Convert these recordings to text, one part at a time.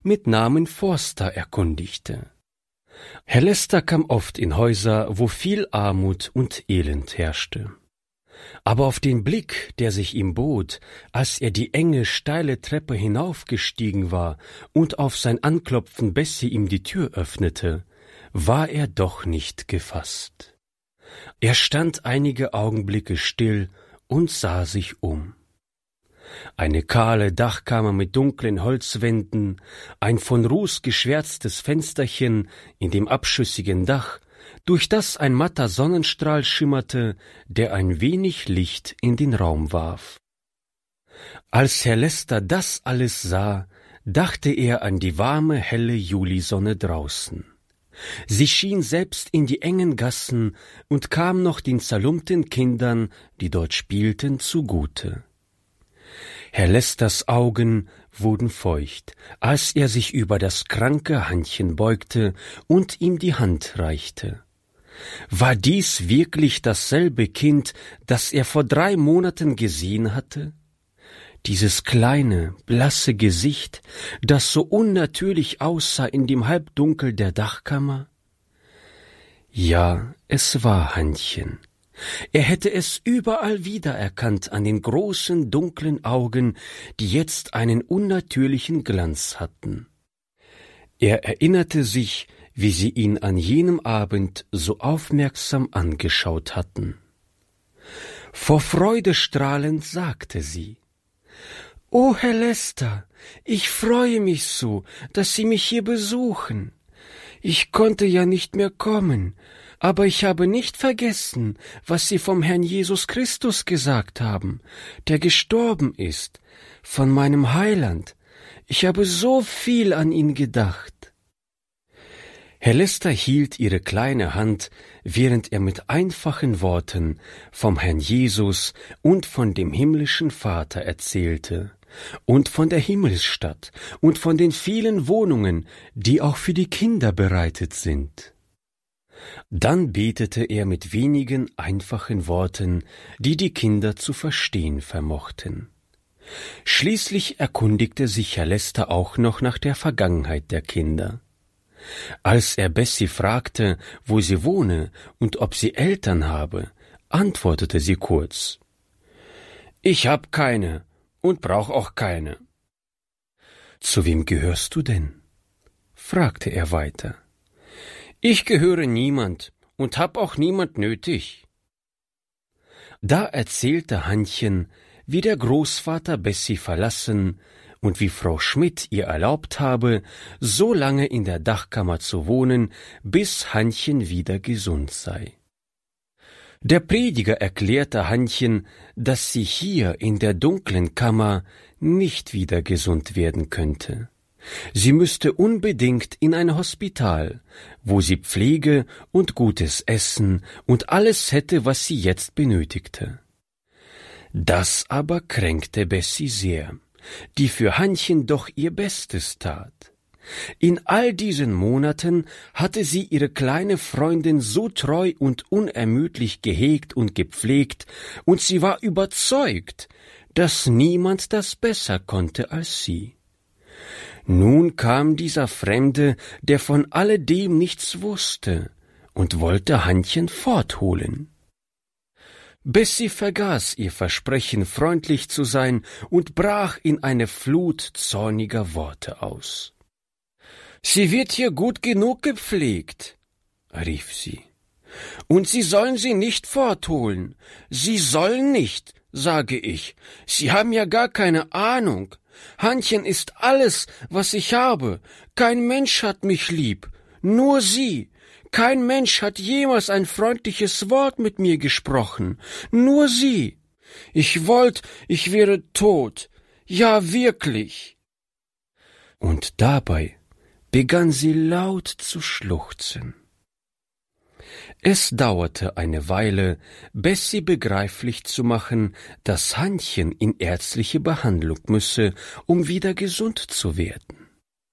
mit Namen Forster erkundigte. Herr Lester kam oft in Häuser, wo viel Armut und Elend herrschte. Aber auf den Blick, der sich ihm bot, als er die enge, steile Treppe hinaufgestiegen war und auf sein Anklopfen Bessie ihm die Tür öffnete, war er doch nicht gefasst. Er stand einige Augenblicke still und sah sich um. Eine kahle Dachkammer mit dunklen Holzwänden, ein von Ruß geschwärztes Fensterchen in dem abschüssigen Dach, durch das ein matter Sonnenstrahl schimmerte, der ein wenig Licht in den Raum warf. Als Herr Lester das alles sah, dachte er an die warme, helle Julisonne draußen. Sie schien selbst in die engen Gassen und kam noch den zerlumpten Kindern, die dort spielten, zugute. Herr Lesters Augen wurden feucht, als er sich über das kranke Handchen beugte und ihm die Hand reichte. War dies wirklich dasselbe Kind, das er vor 3 Monaten gesehen hatte? Dieses kleine, blasse Gesicht, das so unnatürlich aussah in dem Halbdunkel der Dachkammer? Ja, es war Handchen. Er hätte es überall wiedererkannt an den großen, dunklen Augen, die jetzt einen unnatürlichen Glanz hatten. Er erinnerte sich, wie sie ihn an jenem Abend so aufmerksam angeschaut hatten. Vor Freude strahlend sagte sie: »Oh, Herr Lester, ich freue mich so, dass Sie mich hier besuchen. Ich konnte ja nicht mehr kommen, aber ich habe nicht vergessen, was Sie vom Herrn Jesus Christus gesagt haben, der gestorben ist, von meinem Heiland. Ich habe so viel an ihn gedacht.« Herr Lester hielt ihre kleine Hand, während er mit einfachen Worten vom Herrn Jesus und von dem himmlischen Vater erzählte und von der Himmelsstadt und von den vielen Wohnungen, die auch für die Kinder bereitet sind. Dann betete er mit wenigen einfachen Worten, die die Kinder zu verstehen vermochten. Schließlich erkundigte sich Herr Lester auch noch nach der Vergangenheit der Kinder. Als er Bessie fragte, wo sie wohne und ob sie Eltern habe, antwortete sie kurz: »Ich hab keine und brauch auch keine.« »Zu wem gehörst du denn?« fragte er weiter. »Ich gehöre niemand und hab auch niemand nötig.« Da erzählte Handchen, wie der Großvater Bessie verlassen und wie Frau Schmidt ihr erlaubt habe, so lange in der Dachkammer zu wohnen, bis Handchen wieder gesund sei. Der Prediger erklärte Handchen, dass sie hier in der dunklen Kammer nicht wieder gesund werden könnte. Sie müsste unbedingt in ein Hospital, wo sie Pflege und gutes Essen und alles hätte, was sie jetzt benötigte. Das aber kränkte Bessie sehr, die für Handchen doch ihr Bestes tat. In all diesen Monaten hatte sie ihre kleine Freundin so treu und unermüdlich gehegt und gepflegt, und sie war überzeugt, dass niemand das besser konnte als sie. Nun kam dieser Fremde, der von alledem nichts wusste, und wollte Handchen fortholen. Bessie vergaß ihr Versprechen, freundlich zu sein, und brach in eine Flut zorniger Worte aus. »Sie wird hier gut genug gepflegt«, rief sie, »und Sie sollen sie nicht fortholen. Sie sollen nicht, sage ich. Sie haben ja gar keine Ahnung. Handchen ist alles, was ich habe. Kein Mensch hat mich lieb, nur Sie. Kein Mensch hat jemals ein freundliches Wort mit mir gesprochen, nur Sie. Ich wollt, ich wäre tot, ja wirklich.« Und dabei begann sie laut zu schluchzen. Es dauerte eine Weile, Bessie begreiflich zu machen, dass Handchen in ärztliche Behandlung müsse, um wieder gesund zu werden.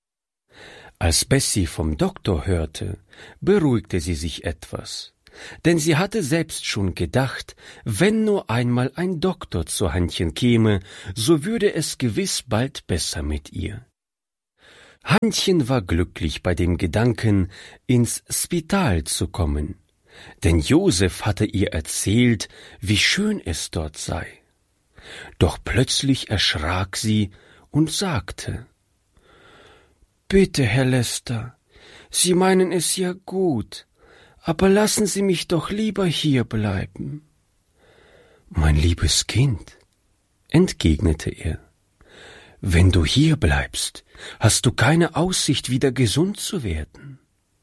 Als Bessie vom Doktor hörte, beruhigte sie sich etwas, denn sie hatte selbst schon gedacht, wenn nur einmal ein Doktor zu Handchen käme, so würde es gewiss bald besser mit ihr. Hannchen war glücklich bei dem Gedanken, ins Spital zu kommen, denn Josef hatte ihr erzählt, wie schön es dort sei. Doch plötzlich erschrak sie und sagte: »Bitte, Herr Lester, Sie meinen es ja gut, aber lassen Sie mich doch lieber hier bleiben.« »Mein liebes Kind«, entgegnete er, »wenn du hier bleibst, hast du keine Aussicht, wieder gesund zu werden.«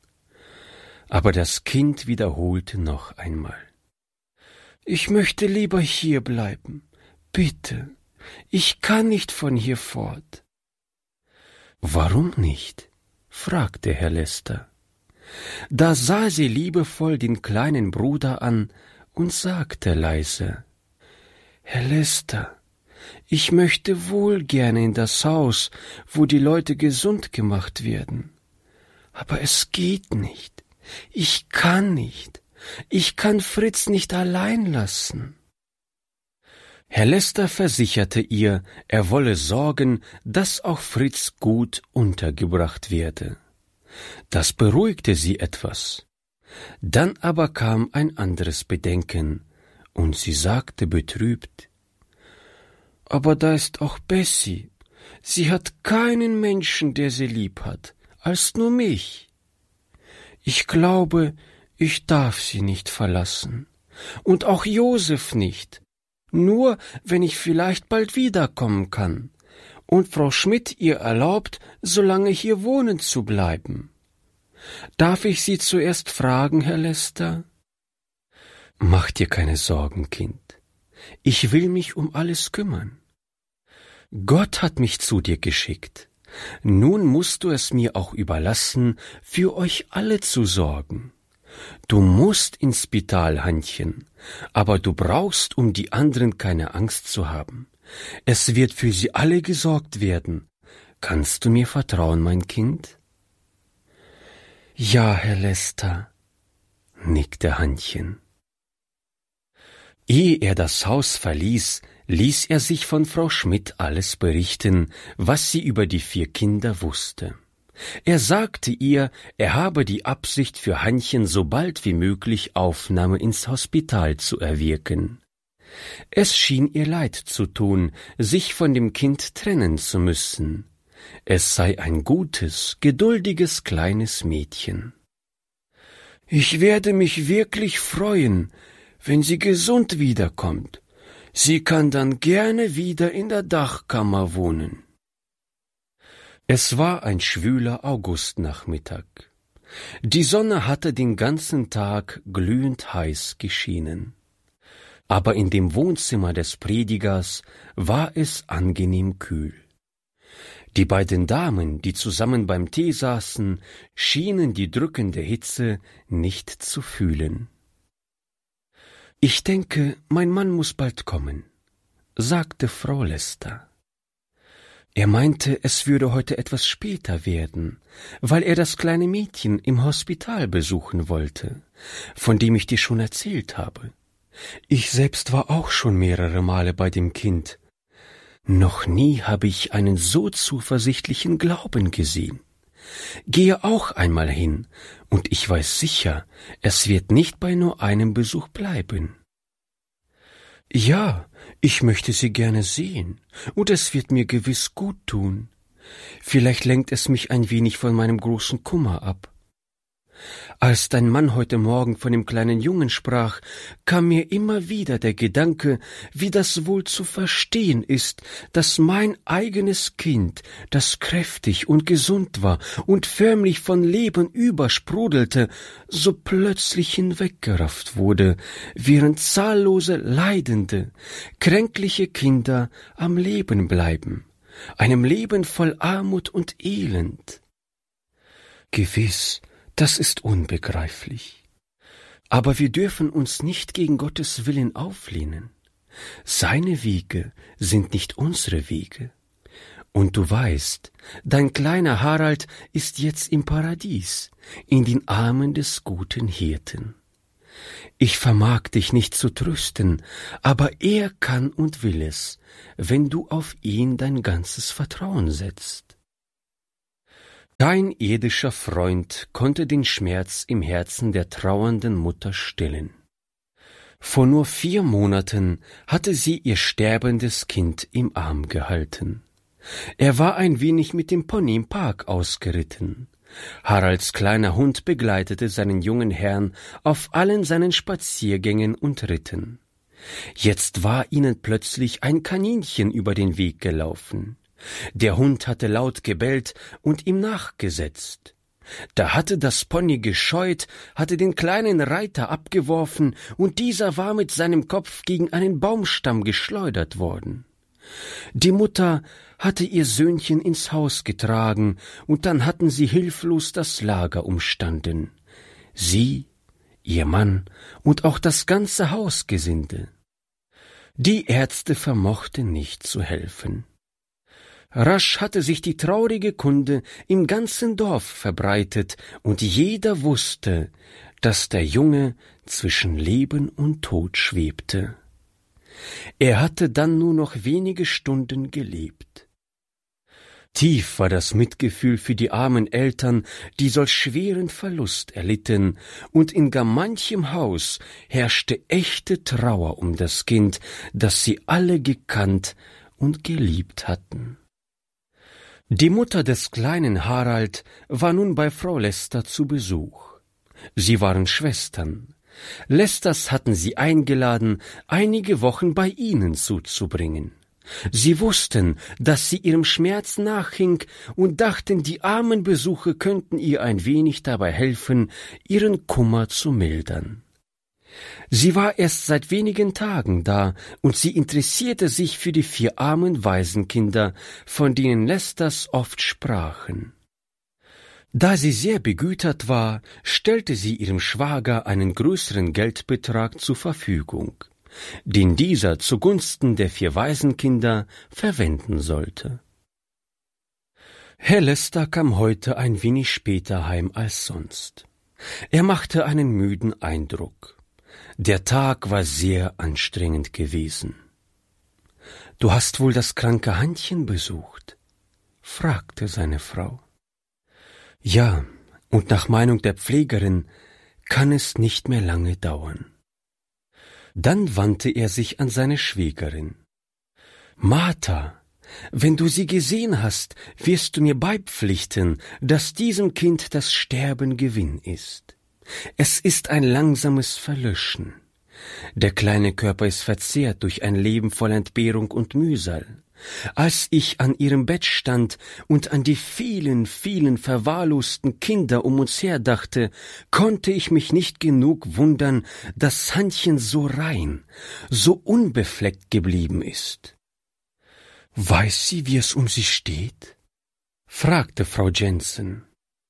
Aber das Kind wiederholte noch einmal: »Ich möchte lieber hier bleiben. Bitte, ich kann nicht von hier fort.« »Warum nicht?«, fragte Herr Lester. Da sah sie liebevoll den kleinen Bruder an und sagte leise: »Herr Lester, ich möchte wohl gerne in das Haus, wo die Leute gesund gemacht werden. Aber es geht nicht. Ich kann nicht. Ich kann Fritz nicht allein lassen.« Herr Lester versicherte ihr, er wolle sorgen, dass auch Fritz gut untergebracht werde. Das beruhigte sie etwas. Dann aber kam ein anderes Bedenken, und sie sagte betrübt: »Aber da ist auch Bessie. Sie hat keinen Menschen, der sie lieb hat, als nur mich. Ich glaube, ich darf sie nicht verlassen. Und auch Josef nicht. Nur, wenn ich vielleicht bald wiederkommen kann und Frau Schmidt ihr erlaubt, so lange hier wohnen zu bleiben. Darf ich Sie zuerst fragen, Herr Lester?« »Mach dir keine Sorgen, Kind. Ich will mich um alles kümmern. Gott hat mich zu dir geschickt. Nun musst du es mir auch überlassen, für euch alle zu sorgen. Du musst ins Spital, Hannchen, aber du brauchst um die anderen keine Angst zu haben. Es wird für sie alle gesorgt werden. Kannst du mir vertrauen, mein Kind?« »Ja, Herr Lester«, nickte Hannchen. Ehe er das Haus verließ, ließ er sich von Frau Schmidt alles berichten, was sie über die 4 Kinder wusste. Er sagte ihr, er habe die Absicht, für Hannchen so bald wie möglich Aufnahme ins Hospital zu erwirken. Es schien ihr leid zu tun, sich von dem Kind trennen zu müssen. Es sei ein gutes, geduldiges kleines Mädchen. »Ich werde mich wirklich freuen, wenn sie gesund wiederkommt. Sie kann dann gerne wieder in der Dachkammer wohnen.« Es war ein schwüler Augustnachmittag. Die Sonne hatte den ganzen Tag glühend heiß geschienen. Aber in dem Wohnzimmer des Predigers war es angenehm kühl. Die beiden Damen, die zusammen beim Tee saßen, schienen die drückende Hitze nicht zu fühlen. »Ich denke, mein Mann muss bald kommen«, sagte Frau Lester. Er meinte, es würde heute etwas später werden, weil er das kleine Mädchen im Hospital besuchen wollte, von dem ich dir schon erzählt habe. Ich selbst war auch schon mehrere Male bei dem Kind. Noch nie habe ich einen so zuversichtlichen Glauben gesehen. Gehe auch einmal hin, und ich weiß sicher, es wird nicht bei nur einem Besuch bleiben.« »Ja, ich möchte sie gerne sehen, und es wird mir gewiss gut tun. Vielleicht lenkt es mich ein wenig von meinem großen Kummer ab. Als dein Mann heute Morgen von dem kleinen Jungen sprach, kam mir immer wieder der Gedanke, wie das wohl zu verstehen ist, dass mein eigenes Kind, das kräftig und gesund war und förmlich von Leben übersprudelte, so plötzlich hinweggerafft wurde, während zahllose leidende, kränkliche Kinder am Leben bleiben, einem Leben voll Armut und Elend. Gewiss, das ist unbegreiflich. Aber wir dürfen uns nicht gegen Gottes Willen auflehnen. Seine Wege sind nicht unsere Wege. Und du weißt, dein kleiner Harald ist jetzt im Paradies, in den Armen des guten Hirten. Ich vermag dich nicht zu trösten, aber er kann und will es, wenn du auf ihn dein ganzes Vertrauen setzt. Kein irdischer Freund konnte den Schmerz im Herzen der trauernden Mutter stillen. Vor nur 4 Monaten hatte sie ihr sterbendes Kind im Arm gehalten. Er war ein wenig mit dem Pony im Park ausgeritten. Haralds kleiner Hund begleitete seinen jungen Herrn auf allen seinen Spaziergängen und Ritten. Jetzt war ihnen plötzlich ein Kaninchen über den Weg gelaufen. Der Hund hatte laut gebellt und ihm nachgesetzt. Da hatte das Pony gescheut, hatte den kleinen Reiter abgeworfen, und dieser war mit seinem Kopf gegen einen Baumstamm geschleudert worden. Die Mutter hatte ihr Söhnchen ins Haus getragen, und dann hatten sie hilflos das Lager umstanden. Sie, ihr Mann und auch das ganze Hausgesinde. Die Ärzte vermochten nicht zu helfen. Rasch hatte sich die traurige Kunde im ganzen Dorf verbreitet, und jeder wusste, dass der Junge zwischen Leben und Tod schwebte. Er hatte dann nur noch wenige Stunden gelebt. Tief war das Mitgefühl für die armen Eltern, die solch schweren Verlust erlitten, und in gar manchem Haus herrschte echte Trauer um das Kind, das sie alle gekannt und geliebt hatten. Die Mutter des kleinen Harald war nun bei Frau Lester zu Besuch. Sie waren Schwestern. Lesters hatten sie eingeladen, einige Wochen bei ihnen zuzubringen. Sie wussten, dass sie ihrem Schmerz nachhing, und dachten, die armen Besuche könnten ihr ein wenig dabei helfen, ihren Kummer zu mildern. Sie war erst seit wenigen Tagen da, und sie interessierte sich für die 4 armen Waisenkinder, von denen Lesters oft sprachen. Da sie sehr begütert war, stellte sie ihrem Schwager einen größeren Geldbetrag zur Verfügung, den dieser zugunsten der 4 Waisenkinder verwenden sollte. Herr Lester kam heute ein wenig später heim als sonst. Er machte einen müden Eindruck. Der Tag war sehr anstrengend gewesen. »Du hast wohl das kranke Hannchen besucht?« fragte seine Frau. »Ja, und nach Meinung der Pflegerin kann es nicht mehr lange dauern.« Dann wandte er sich an seine Schwägerin. »Martha, wenn du sie gesehen hast, wirst du mir beipflichten, dass diesem Kind das Sterben Gewinn ist. Es ist ein langsames Verlöschen. Der kleine Körper ist verzehrt durch ein Leben voll Entbehrung und Mühsal. Als ich an ihrem Bett stand und an die vielen, vielen verwahrlosten Kinder um uns her dachte, konnte ich mich nicht genug wundern, dass Hannchen so rein, so unbefleckt geblieben ist.« »Weiß sie, wie es um sie steht?« fragte Frau Jensen.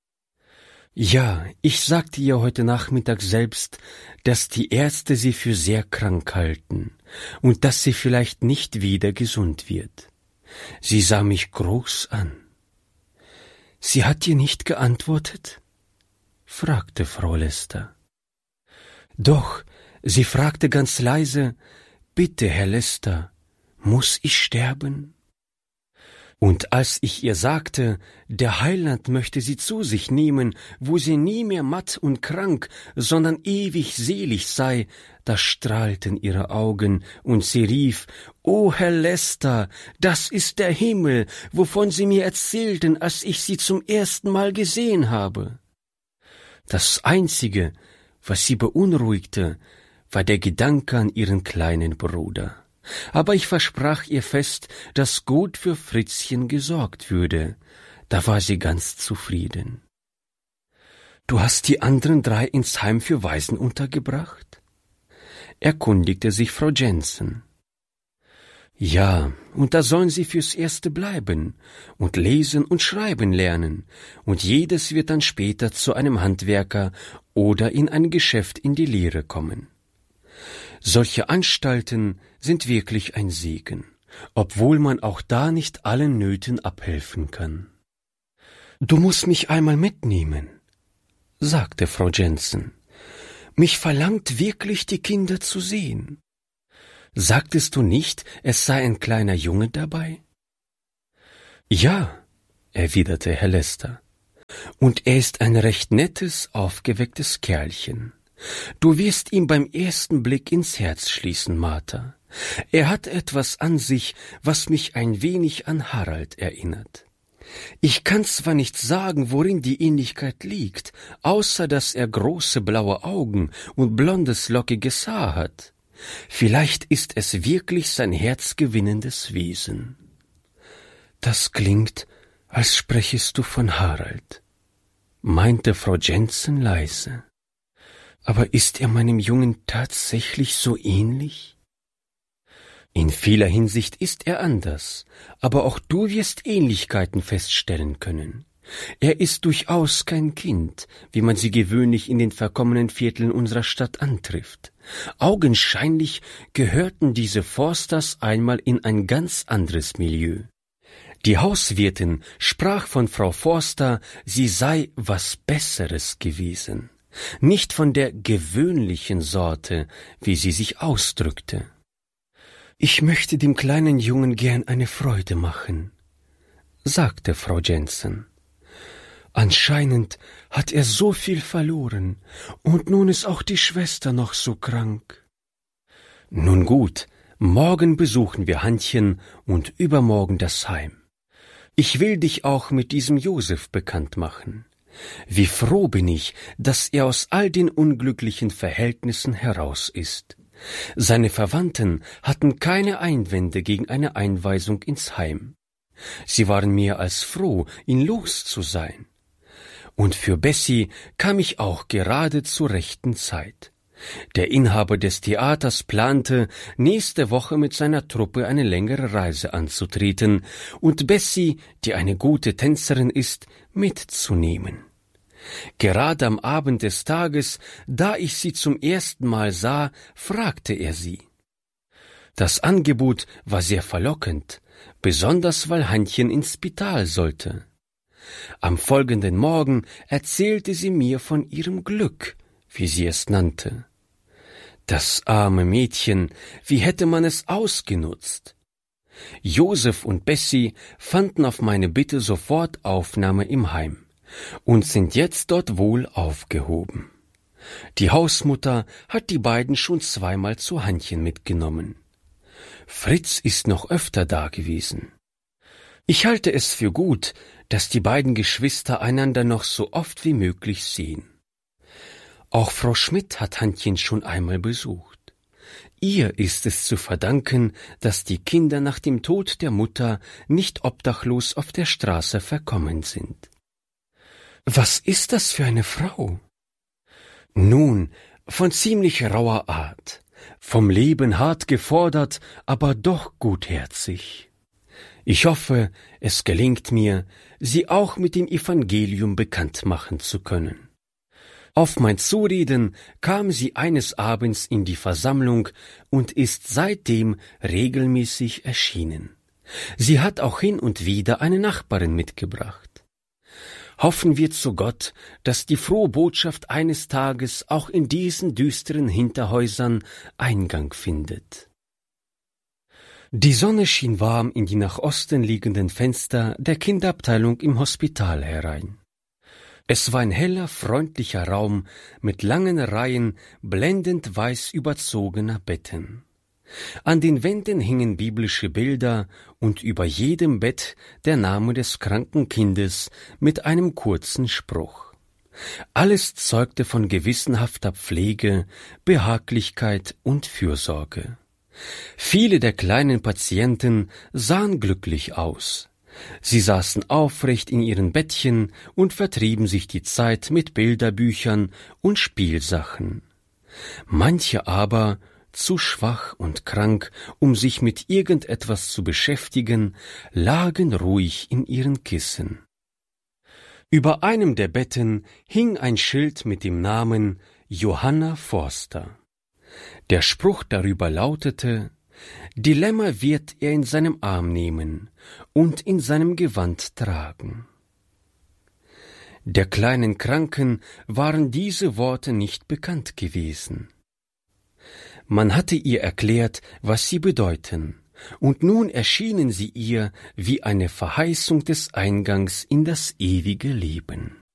»Ja, ich sagte ihr heute Nachmittag selbst, dass die Ärzte sie für sehr krank halten und dass sie vielleicht nicht wieder gesund wird. Sie sah mich groß an.« »Sie hat dir nicht geantwortet?« fragte Frau Lester. »Doch, sie fragte ganz leise, »Bitte, Herr Lester, muss ich sterben?« Und als ich ihr sagte, der Heiland möchte sie zu sich nehmen, wo sie nie mehr matt und krank, sondern ewig selig sei, da strahlten ihre Augen, und sie rief, »O Herr Lester, das ist der Himmel, wovon Sie mir erzählten, als ich Sie zum ersten Mal gesehen habe.« Das Einzige, was sie beunruhigte, war der Gedanke an ihren kleinen Bruder. Aber ich versprach ihr fest, dass gut für Fritzchen gesorgt würde. Da war sie ganz zufrieden. »Du hast die anderen 3 ins Heim für Waisen untergebracht?« erkundigte sich Frau Jensen. »Ja, und da sollen sie fürs Erste bleiben und lesen und schreiben lernen, und jedes wird dann später zu einem Handwerker oder in ein Geschäft in die Lehre kommen. Solche Anstalten sind wirklich ein Segen, obwohl man auch da nicht allen Nöten abhelfen kann.« »Du musst mich einmal mitnehmen«, sagte Frau Jensen. »Mich verlangt wirklich, die Kinder zu sehen. Sagtest du nicht, es sei ein kleiner Junge dabei?« »Ja«, erwiderte Herr Lester. Und er ist ein recht nettes, aufgewecktes Kerlchen. Du wirst ihm beim ersten Blick ins Herz schließen, Martha. Er hat etwas an sich, was mich ein wenig an Harald erinnert. Ich kann zwar nicht sagen, worin die Ähnlichkeit liegt, außer dass er große blaue Augen und blondes, lockiges Haar hat. Vielleicht ist es wirklich sein herzgewinnendes Wesen. Das klingt, als sprächest du von Harald, meinte Frau Jensen leise. Aber ist er meinem Jungen tatsächlich so ähnlich? In vieler Hinsicht ist er anders, aber auch du wirst Ähnlichkeiten feststellen können. Er ist durchaus kein Kind, wie man sie gewöhnlich in den verkommenen Vierteln unserer Stadt antrifft. Augenscheinlich gehörten diese Forsters einmal in ein ganz anderes Milieu. Die Hauswirtin sprach von Frau Forster, sie sei was Besseres gewesen, nicht von der gewöhnlichen Sorte, wie sie sich ausdrückte. »Ich möchte dem kleinen Jungen gern eine Freude machen«, sagte Frau Jensen. »Anscheinend hat er so viel verloren, und nun ist auch die Schwester noch so krank.« »Nun gut, morgen besuchen wir Hannchen und übermorgen das Heim. Ich will dich auch mit diesem Josef bekannt machen. Wie froh bin ich, dass er aus all den unglücklichen Verhältnissen heraus ist. Seine Verwandten hatten keine Einwände gegen eine Einweisung ins Heim. Sie waren mehr als froh, ihn los zu sein. Und für Bessie kam ich auch gerade zur rechten Zeit. Der Inhaber des Theaters plante, nächste Woche mit seiner Truppe eine längere Reise anzutreten und Bessie, die eine gute Tänzerin ist, mitzunehmen. Gerade am Abend des Tages, da ich sie zum ersten Mal sah, fragte er sie. Das Angebot war sehr verlockend, besonders weil Hannchen ins Spital sollte. Am folgenden Morgen erzählte sie mir von ihrem Glück, wie sie es nannte. Das arme Mädchen, wie hätte man es ausgenutzt? Josef und Bessie fanden auf meine Bitte sofort Aufnahme im Heim und sind jetzt dort wohl aufgehoben. Die Hausmutter hat die beiden schon zweimal zu Hannchen mitgenommen. Fritz ist noch öfter dagewesen. Ich halte es für gut, dass die beiden Geschwister einander noch so oft wie möglich sehen. Auch Frau Schmidt hat Hannchen schon einmal besucht. Ihr ist es zu verdanken, dass die Kinder nach dem Tod der Mutter nicht obdachlos auf der Straße verkommen sind. Was ist das für eine Frau? Nun, von ziemlich rauer Art, vom Leben hart gefordert, aber doch gutherzig. Ich hoffe, es gelingt mir, sie auch mit dem Evangelium bekannt machen zu können. Auf mein Zureden kam sie eines Abends in die Versammlung und ist seitdem regelmäßig erschienen. Sie hat auch hin und wieder eine Nachbarin mitgebracht. Hoffen wir zu Gott, dass die frohe Botschaft eines Tages auch in diesen düsteren Hinterhäusern Eingang findet. Die Sonne schien warm in die nach Osten liegenden Fenster der Kinderabteilung im Hospital herein. Es war ein heller, freundlicher Raum mit langen Reihen blendend weiß überzogener Betten. An den Wänden hingen biblische Bilder und über jedem Bett der Name des kranken Kindes mit einem kurzen Spruch. Alles zeugte von gewissenhafter Pflege, Behaglichkeit und Fürsorge. Viele der kleinen Patienten sahen glücklich aus. Sie saßen aufrecht in ihren Bettchen und vertrieben sich die Zeit mit Bilderbüchern und Spielsachen. Manche aber, zu schwach und krank, um sich mit irgendetwas zu beschäftigen, lagen ruhig in ihren Kissen. Über einem der Betten hing ein Schild mit dem Namen Johanna Forster. Der Spruch darüber lautete: Die Lämmer wird er in seinem Arm nehmen und in seinem Gewand tragen. Der kleinen Kranken waren diese Worte nicht bekannt gewesen. Man hatte ihr erklärt, was sie bedeuten, und nun erschienen sie ihr wie eine Verheißung des Eingangs in das ewige Leben.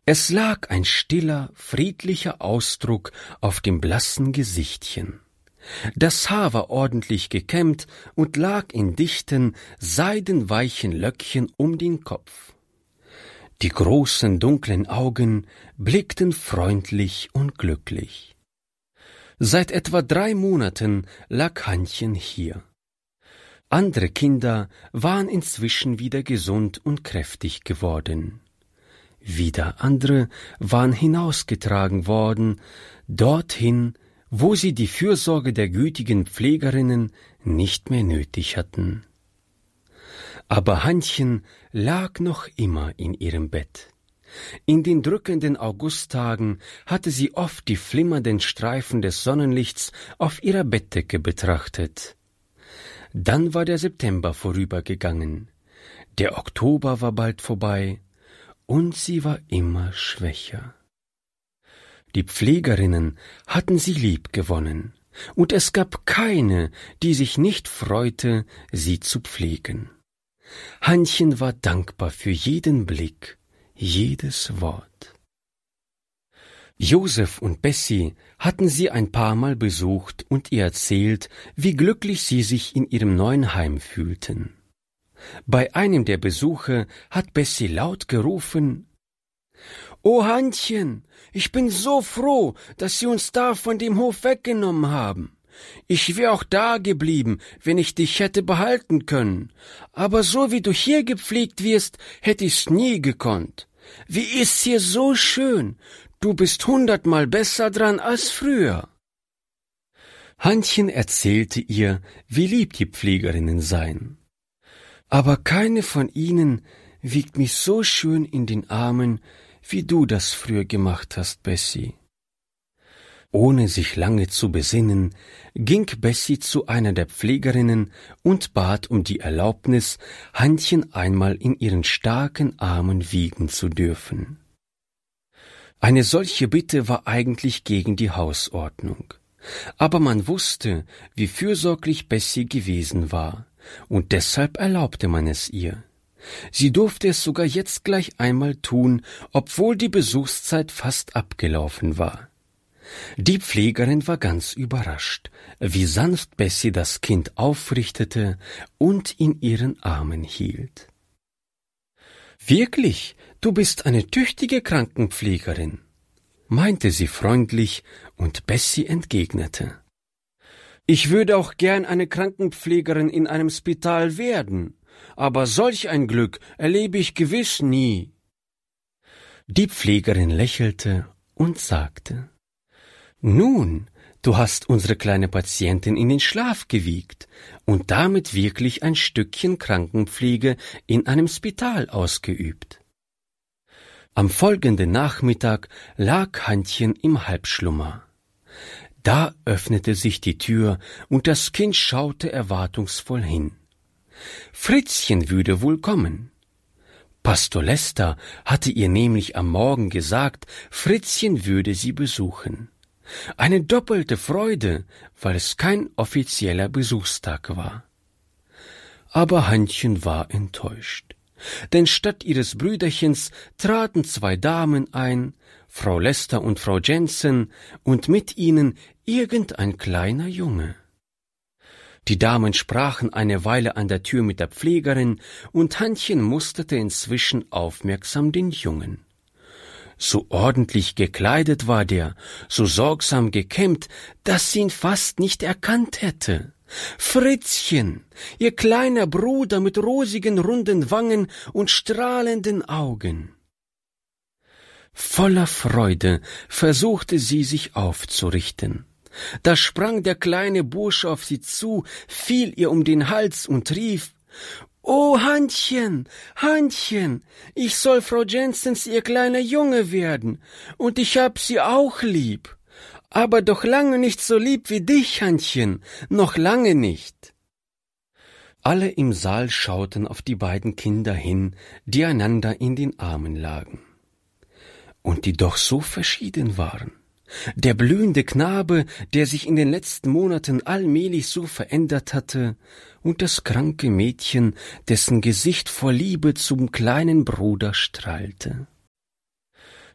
Es lag ein stiller, friedlicher Ausdruck auf dem blassen Gesichtchen. Das Haar war ordentlich gekämmt und lag in dichten, seidenweichen Löckchen um den Kopf. Die großen, dunklen Augen blickten freundlich und glücklich. Seit etwa 3 Monaten lag Hannchen hier. Andere Kinder waren inzwischen wieder gesund und kräftig geworden. Wieder andere waren hinausgetragen worden, dorthin, wo sie die Fürsorge der gütigen Pflegerinnen nicht mehr nötig hatten. Aber Hannchen lag noch immer in ihrem Bett. In den drückenden Augusttagen hatte sie oft die flimmernden Streifen des Sonnenlichts auf ihrer Bettdecke betrachtet. Dann war der September vorübergegangen, der Oktober war bald vorbei, und sie war immer schwächer. Die Pflegerinnen hatten sie liebgewonnen, und es gab keine, die sich nicht freute, sie zu pflegen. Hannchen war dankbar für jeden Blick, jedes Wort. Josef und Bessie hatten sie ein paar Mal besucht und ihr erzählt, wie glücklich sie sich in ihrem neuen Heim fühlten. Bei einem der Besuche hat Bessie laut gerufen: »Oh Hannchen, ich bin so froh, dass Sie uns da von dem Hof weggenommen haben. Ich wäre auch da geblieben, wenn ich dich hätte behalten können. Aber so wie du hier gepflegt wirst, hätte ich's nie gekonnt. Wie ist's hier so schön? Du bist 100-mal besser dran als früher.« Hannchen erzählte ihr, wie lieb die Pflegerinnen seien. »Aber keine von ihnen wiegt mich so schön in den Armen, wie du das früher gemacht hast, Bessie.« Ohne sich lange zu besinnen, ging Bessie zu einer der Pflegerinnen und bat um die Erlaubnis, Hannchen einmal in ihren starken Armen wiegen zu dürfen. Eine solche Bitte war eigentlich gegen die Hausordnung, aber man wusste, wie fürsorglich Bessie gewesen war, und deshalb erlaubte man es ihr. Sie durfte es sogar jetzt gleich einmal tun, obwohl die Besuchszeit fast abgelaufen war. Die Pflegerin war ganz überrascht, wie sanft Bessie das Kind aufrichtete und in ihren Armen hielt. »Wirklich, du bist eine tüchtige Krankenpflegerin«, meinte sie freundlich, und Bessie entgegnete: »Ich würde auch gern eine Krankenpflegerin in einem Spital werden, aber solch ein Glück erlebe ich gewiss nie.« Die Pflegerin lächelte und sagte: »Nun, du hast unsere kleine Patientin in den Schlaf gewiegt und damit wirklich ein Stückchen Krankenpflege in einem Spital ausgeübt.« Am folgenden Nachmittag lag Hannchen im Halbschlummer. Da öffnete sich die Tür und das Kind schaute erwartungsvoll hin. Fritzchen würde wohl kommen. Pastor Lester hatte ihr nämlich am Morgen gesagt, Fritzchen würde sie besuchen. Eine doppelte Freude, weil es kein offizieller Besuchstag war. Aber Hannchen war enttäuscht, denn statt ihres Brüderchens traten 2 Damen ein, Frau Lester und Frau Jensen, und mit ihnen irgendein kleiner Junge. Die Damen sprachen eine Weile an der Tür mit der Pflegerin, und Hannchen musterte inzwischen aufmerksam den Jungen. So ordentlich gekleidet war der, so sorgsam gekämmt, dass sie ihn fast nicht erkannt hätte. Fritzchen, ihr kleiner Bruder mit rosigen, runden Wangen und strahlenden Augen. Voller Freude versuchte sie, sich aufzurichten. Da sprang der kleine Bursche auf sie zu, fiel ihr um den Hals und rief: »Oh, Hannchen, Hannchen, ich soll Frau Jensens ihr kleiner Junge werden, und ich hab sie auch lieb. Aber doch lange nicht so lieb wie dich, Hannchen, noch lange nicht.« Alle im Saal schauten auf die beiden Kinder hin, die einander in den Armen lagen. Und die doch so verschieden waren. Der blühende Knabe, der sich in den letzten Monaten allmählich so verändert hatte, und das kranke Mädchen, dessen Gesicht vor Liebe zum kleinen Bruder strahlte.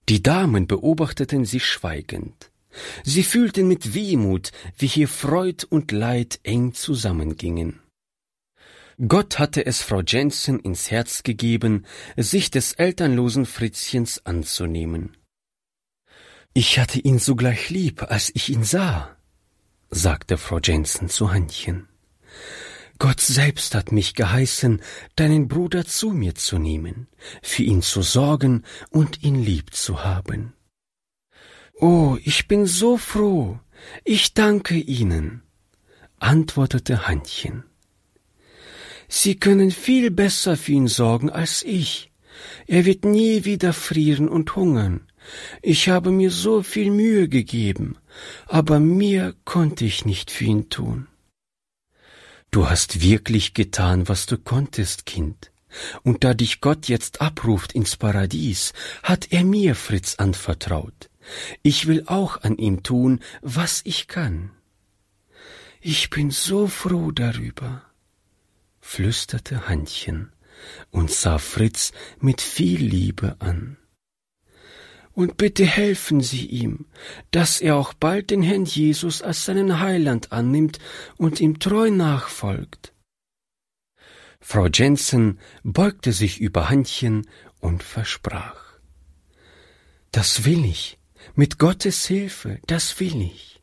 Die Damen beobachteten sie schweigend. Sie fühlten mit Wehmut, wie hier Freud und Leid eng zusammengingen. Gott hatte es Frau Jensen ins Herz gegeben, sich des elternlosen Fritzchens anzunehmen. »Ich hatte ihn sogleich lieb, als ich ihn sah«, sagte Frau Jensen zu Hannchen. »Gott selbst hat mich geheißen, deinen Bruder zu mir zu nehmen, für ihn zu sorgen und ihn lieb zu haben.« »Oh, ich bin so froh, ich danke Ihnen«, antwortete Hannchen. »Sie können viel besser für ihn sorgen als ich. Er wird nie wieder frieren und hungern. Ich habe mir so viel Mühe gegeben, aber mehr konnte ich nicht für ihn tun.« »Du hast wirklich getan, was du konntest, Kind. Und da dich Gott jetzt abruft ins Paradies, hat er mir Fritz anvertraut. Ich will auch an ihm tun, was ich kann.« »Ich bin so froh darüber«, flüsterte Hannchen und sah Fritz mit viel Liebe an. »Und bitte helfen Sie ihm, dass er auch bald den Herrn Jesus als seinen Heiland annimmt und ihm treu nachfolgt.« Frau Jensen beugte sich über Hannchen und versprach: »Das will ich, mit Gottes Hilfe, das will ich.«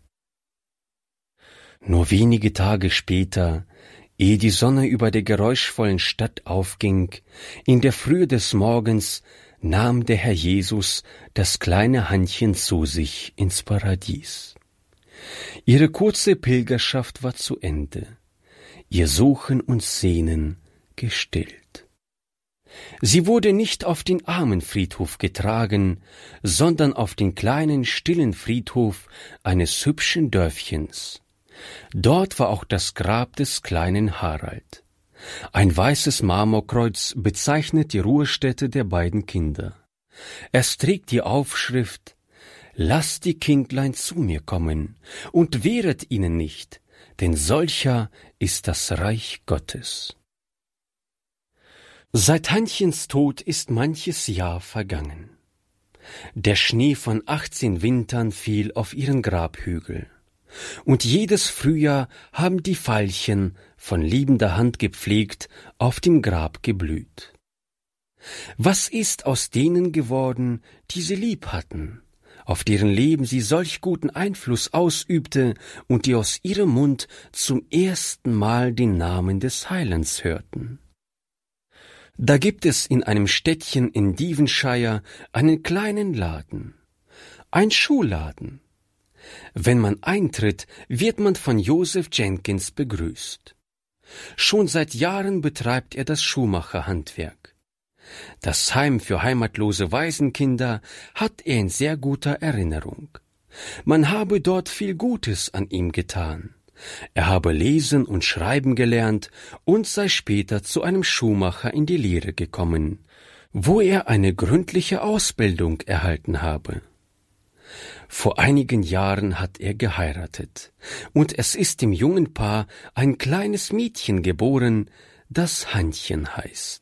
Nur wenige Tage später, ehe die Sonne über der geräuschvollen Stadt aufging, in der Frühe des Morgens nahm der Herr Jesus das kleine Hannchen zu sich ins Paradies. Ihre kurze Pilgerschaft war zu Ende, ihr Suchen und Sehnen gestillt. Sie wurde nicht auf den Armenfriedhof getragen, sondern auf den kleinen, stillen Friedhof eines hübschen Dörfchens. Dort war auch das Grab des kleinen Harald. Ein weißes Marmorkreuz bezeichnet die Ruhestätte der beiden Kinder. Es trägt die Aufschrift: »Lasst die Kindlein zu mir kommen und wehret ihnen nicht, denn solcher ist das Reich Gottes.« Seit Hannchens Tod ist manches Jahr vergangen. Der Schnee von 18 Wintern fiel auf ihren Grabhügel. Und jedes Frühjahr haben die Veilchen, von liebender Hand gepflegt, auf dem Grab geblüht. Was ist aus denen geworden, die sie lieb hatten, auf deren Leben sie solch guten Einfluss ausübte und die aus ihrem Mund zum ersten Mal den Namen des Heilands hörten? Da gibt es in einem Städtchen in Devonshire einen kleinen Laden, ein Schuhladen. Wenn man eintritt, wird man von Joseph Jenkins begrüßt. Schon seit Jahren betreibt er das Schuhmacherhandwerk. Das Heim für heimatlose Waisenkinder hat er in sehr guter Erinnerung. Man habe dort viel Gutes an ihm getan. Er habe lesen und schreiben gelernt und sei später zu einem Schuhmacher in die Lehre gekommen, wo er eine gründliche Ausbildung erhalten habe. Vor einigen Jahren hat er geheiratet, und es ist dem jungen Paar ein kleines Mädchen geboren, das Hannchen heißt.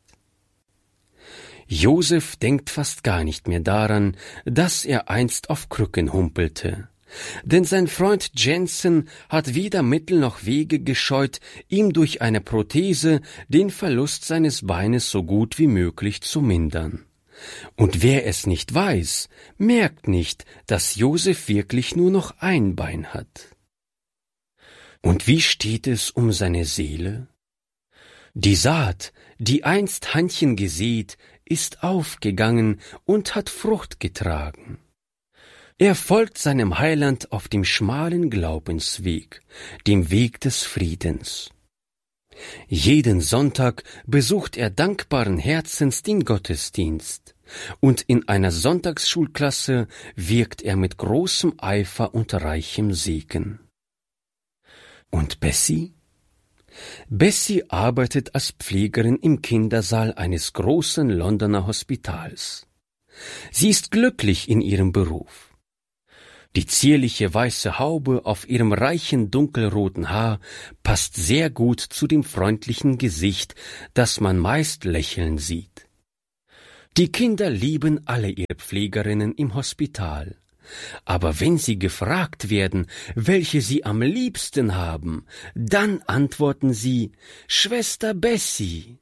Joseph denkt fast gar nicht mehr daran, dass er einst auf Krücken humpelte, denn sein Freund Jensen hat weder Mittel noch Wege gescheut, ihm durch eine Prothese den Verlust seines Beines so gut wie möglich zu mindern. Und wer es nicht weiß, merkt nicht, dass Joseph wirklich nur noch ein Bein hat. Und wie steht es um seine Seele? Die Saat, die einst Hannchen gesät, ist aufgegangen und hat Frucht getragen. Er folgt seinem Heiland auf dem schmalen Glaubensweg, dem Weg des Friedens. Jeden Sonntag besucht er dankbaren Herzens den Gottesdienst, und in einer Sonntagsschulklasse wirkt er mit großem Eifer und reichem Segen. Und Bessie? Bessie arbeitet als Pflegerin im Kindersaal eines großen Londoner Hospitals. Sie ist glücklich in ihrem Beruf. Die zierliche weiße Haube auf ihrem reichen dunkelroten Haar passt sehr gut zu dem freundlichen Gesicht, das man meist lächeln sieht. Die Kinder lieben alle ihre Pflegerinnen im Hospital. Aber wenn sie gefragt werden, welche sie am liebsten haben, dann antworten sie Schwester Bessie.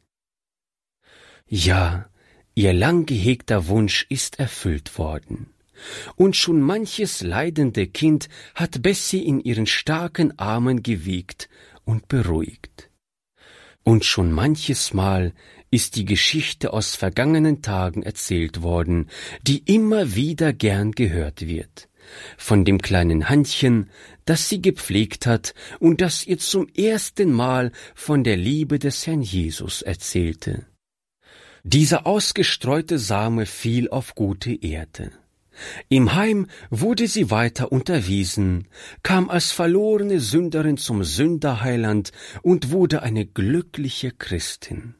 Ja, ihr lang gehegter Wunsch ist erfüllt worden. Und schon manches leidende Kind hat Bessie in ihren starken Armen gewiegt und beruhigt. Und schon manches Mal ist die Geschichte aus vergangenen Tagen erzählt worden, die immer wieder gern gehört wird, von dem kleinen Hannchen, das sie gepflegt hat und das ihr zum ersten Mal von der Liebe des Herrn Jesus erzählte. Dieser ausgestreute Same fiel auf gute Erde. Im Heim wurde sie weiter unterwiesen, kam als verlorene Sünderin zum Sünderheiland und wurde eine glückliche Christin.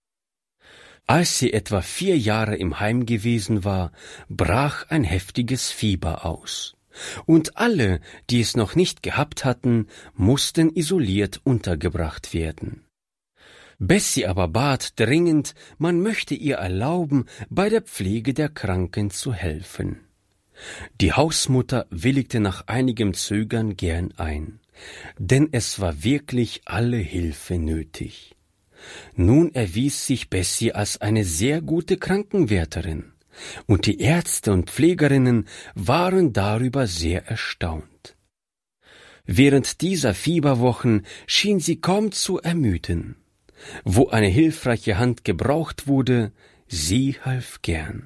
Als sie etwa 4 Jahre im Heim gewesen war, brach ein heftiges Fieber aus, und alle, die es noch nicht gehabt hatten, mussten isoliert untergebracht werden. Bessie aber bat dringend, man möchte ihr erlauben, bei der Pflege der Kranken zu helfen. Die Hausmutter willigte nach einigem Zögern gern ein, denn es war wirklich alle Hilfe nötig. Nun erwies sich Bessie als eine sehr gute Krankenwärterin, und die Ärzte und Pflegerinnen waren darüber sehr erstaunt. Während dieser Fieberwochen schien sie kaum zu ermüden. Wo eine hilfreiche Hand gebraucht wurde, sie half gern.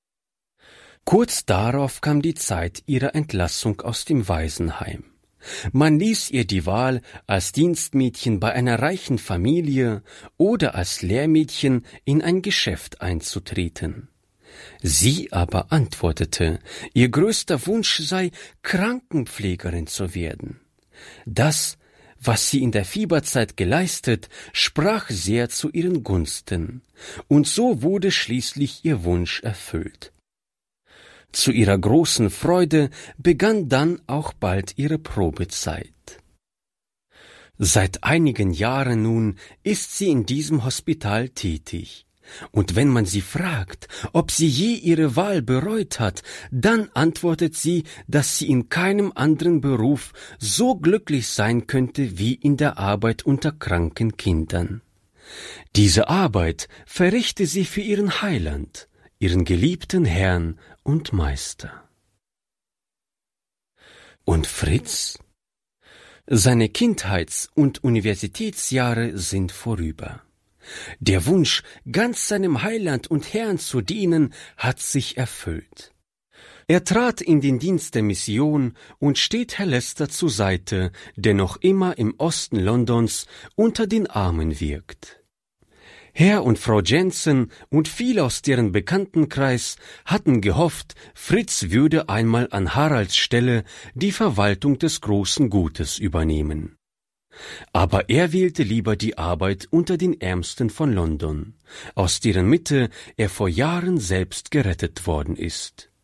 Kurz darauf kam die Zeit ihrer Entlassung aus dem Waisenheim. Man ließ ihr die Wahl, als Dienstmädchen bei einer reichen Familie oder als Lehrmädchen in ein Geschäft einzutreten. Sie aber antwortete, ihr größter Wunsch sei, Krankenpflegerin zu werden. Das, was sie in der Fieberzeit geleistet, sprach sehr zu ihren Gunsten, und so wurde schließlich ihr Wunsch erfüllt. Zu ihrer großen Freude begann dann auch bald ihre Probezeit. Seit einigen Jahren nun ist sie in diesem Hospital tätig. Und wenn man sie fragt, ob sie je ihre Wahl bereut hat, dann antwortet sie, dass sie in keinem anderen Beruf so glücklich sein könnte wie in der Arbeit unter kranken Kindern. Diese Arbeit verrichte sie für ihren Heiland, ihren geliebten Herrn und Meister. Und Fritz? Seine Kindheits- und Universitätsjahre sind vorüber. Der Wunsch, ganz seinem Heiland und Herrn zu dienen, hat sich erfüllt. Er trat in den Dienst der Mission und steht Herr Lester zur Seite, der noch immer im Osten Londons unter den Armen wirkt. Herr und Frau Jensen und viele aus deren Bekanntenkreis hatten gehofft, Fritz würde einmal an Haralds Stelle die Verwaltung des großen Gutes übernehmen. Aber er wählte lieber die Arbeit unter den Ärmsten von London, aus deren Mitte er vor Jahren selbst gerettet worden ist.